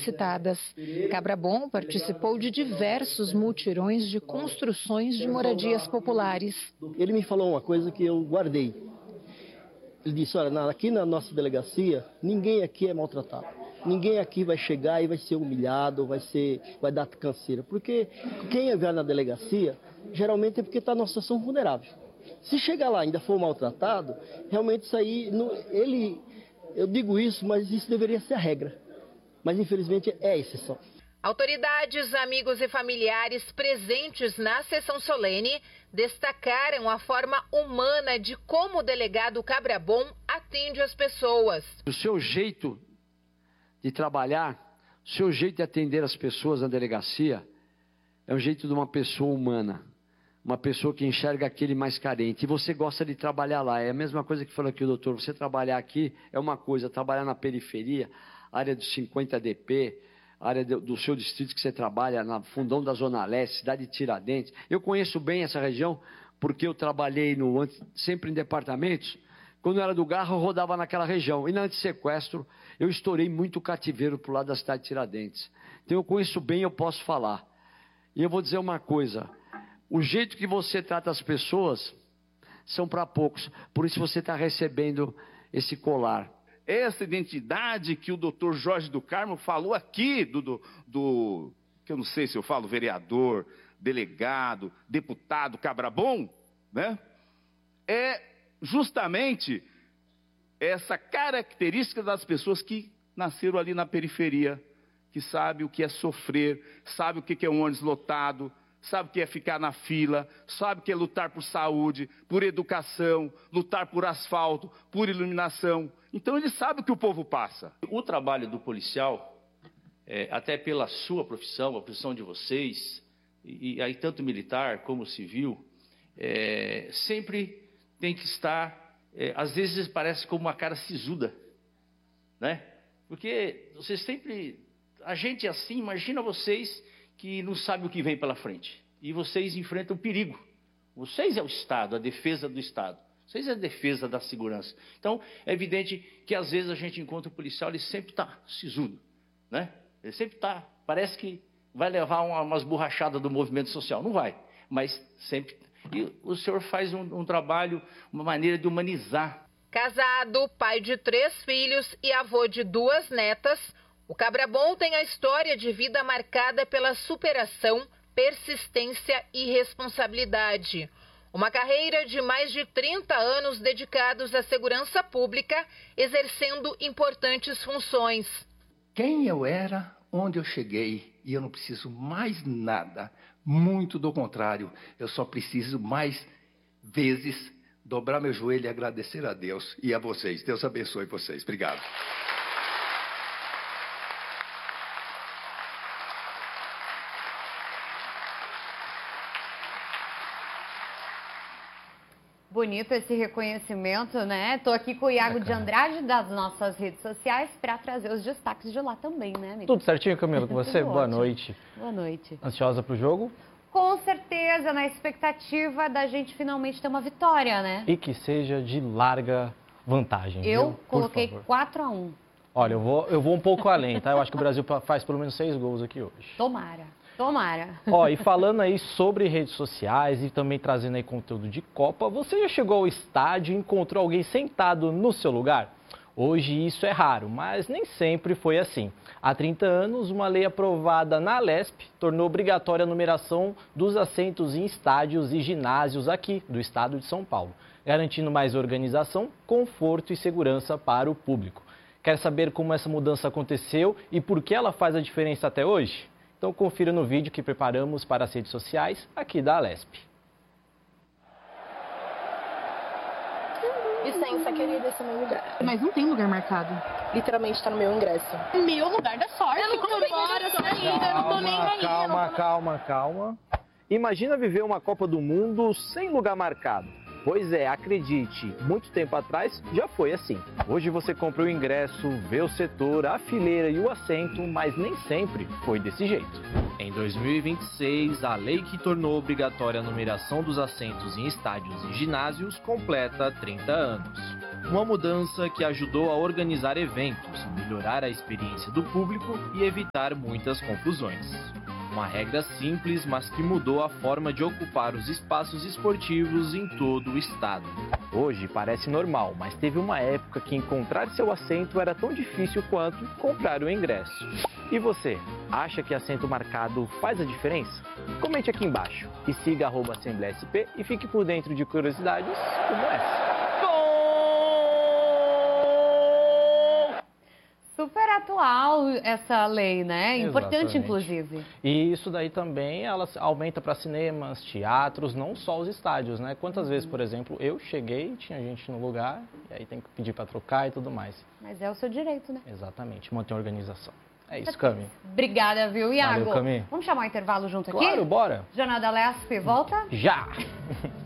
citadas. Cabrabon participou de diversos mutirões de construções de moradias populares. Ele me falou uma coisa que eu guardei. Ele disse, olha, aqui na nossa delegacia, ninguém aqui é maltratado. Ninguém aqui vai chegar e vai ser humilhado, vai dar canseira. Porque quem vai na delegacia, geralmente é porque está numa situação vulnerável. Se chegar lá e ainda for maltratado, realmente isso aí, eu digo isso, mas isso deveria ser a regra. Mas infelizmente é a exceção. Autoridades, amigos e familiares presentes na sessão solene destacaram a forma humana de como o delegado Cabrabon atende as pessoas. O seu jeito de trabalhar, o seu jeito de atender as pessoas na delegacia é o jeito de uma pessoa humana, uma pessoa que enxerga aquele mais carente. E você gosta de trabalhar lá. É a mesma coisa que falou aqui o doutor. Você trabalhar aqui é uma coisa, trabalhar na periferia, área dos 50 DP, área do seu distrito que você trabalha, na Fundão da Zona Leste, cidade de Tiradentes. Eu conheço bem essa região porque eu trabalhei sempre em departamentos. Quando eu era do Garra, eu rodava naquela região. E na antissequestro, eu estourei muito cativeiro para o lado da cidade de Tiradentes. Então eu conheço bem, eu posso falar. E eu vou dizer uma coisa. O jeito que você trata as pessoas são para poucos. Por isso você está recebendo esse colar. Essa identidade que o doutor Jorge do Carmo falou aqui, que eu não sei se eu falo vereador, delegado, deputado Cabrabon, né? É justamente essa característica das pessoas que nasceram ali na periferia, que sabe o que é sofrer, sabe o que é um ônibus lotado, sabe o que é ficar na fila, sabe o que é lutar por saúde, por educação, lutar por asfalto, por iluminação. Então ele sabe o que o povo passa. O trabalho do policial, até pela sua profissão, a profissão de vocês, e aí tanto militar como civil, sempre tem que estar, às vezes parece como uma cara sisuda, né? Porque vocês sempre, a gente é assim, imagina vocês que não sabem o que vem pela frente. E vocês enfrentam perigo. Vocês é o Estado, a defesa do Estado. Vocês é a defesa da segurança. Então, é evidente que às vezes a gente encontra o policial, ele sempre está sisudo, né? Ele sempre está, parece que vai levar umas borrachadas do movimento social. Não vai, mas sempre. E o senhor faz um trabalho, uma maneira de humanizar. Casado, pai de 3 filhos e avô de 2 netas, o Cabrabon tem a história de vida marcada pela superação, persistência e responsabilidade. Uma carreira de mais de 30 anos dedicados à segurança pública, exercendo importantes funções. Quem eu era, onde eu cheguei, e eu não preciso mais nada. Muito do contrário, eu só preciso mais vezes dobrar meu joelho e agradecer a Deus e a vocês. Deus abençoe vocês. Obrigado. Bonito esse reconhecimento, né? Tô aqui com o Iago de Andrade, das nossas redes sociais, para trazer os destaques de lá também, né, amiga? Tudo certinho, Camila, com você? Boa noite. Boa noite. Ansiosa pro jogo? Com certeza, na expectativa da gente finalmente ter uma vitória, né? E que seja de larga vantagem. Eu coloquei 4-1. Olha, eu vou um pouco além, tá? Eu acho que o Brasil faz pelo menos 6 gols aqui hoje. Tomara. Tomara. Ó, e falando aí sobre redes sociais e também trazendo aí conteúdo de Copa, você já chegou ao estádio e encontrou alguém sentado no seu lugar? Hoje isso é raro, mas nem sempre foi assim. Há 30 anos, uma lei aprovada na Alesp tornou obrigatória a numeração dos assentos em estádios e ginásios aqui do estado de São Paulo, garantindo mais organização, conforto e segurança para o público. Quer saber como essa mudança aconteceu e por que ela faz a diferença até hoje? Então confira no vídeo que preparamos para as redes sociais aqui da Alesp. Licença, querida, esse é o meu lugar. Mas não tem lugar marcado. Literalmente está no meu ingresso. Meu lugar da sorte. Eu não tô nem ainda, eu não tô nem aí. Calma. Imagina viver uma Copa do Mundo sem lugar marcado. Pois é, acredite, muito tempo atrás já foi assim. Hoje você compra o ingresso, vê o setor, a fileira e o assento, mas nem sempre foi desse jeito. Em 2026, a lei que tornou obrigatória a numeração dos assentos em estádios e ginásios completa 30 anos. Uma mudança que ajudou a organizar eventos, melhorar a experiência do público e evitar muitas confusões. Uma regra simples, mas que mudou a forma de ocupar os espaços esportivos em todo o estado. Hoje parece normal, mas teve uma época que encontrar seu assento era tão difícil quanto comprar o ingresso. E você, acha que assento marcado faz a diferença? Comente aqui embaixo e siga @AssembleiaSP e fique por dentro de curiosidades como essa. Super atual essa lei, né? Importante, Exatamente. inclusive. E isso daí também, ela aumenta para cinemas, teatros, não só os estádios, né? Quantas vezes, por exemplo, eu cheguei, tinha gente no lugar, e aí tem que pedir para trocar e tudo mais. Mas é o seu direito, né? Exatamente, manter a organização. É isso, Cami. Obrigada, viu, Iago? Valeu, Cami. Vamos chamar o intervalo junto aqui? Claro, bora. Jornada Lesp, volta? Já!